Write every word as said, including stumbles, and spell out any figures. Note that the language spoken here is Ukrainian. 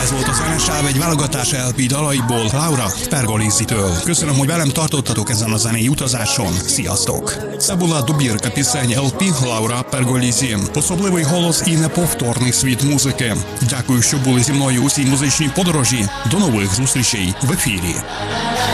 Ez volt a zenesáv egy válogatás el pé dalaiból Laura Pergolizitől. Köszönöm, hogy velem tartottatok ezen a zenei utazáson. Sziasztok! Це була добірка пісень ел пі Laura Pergolizі. Особливий голос і неповторний світ музики. Дякую, що були зі мною у цій музичній подорожі. До нових зустрічей в ефірі.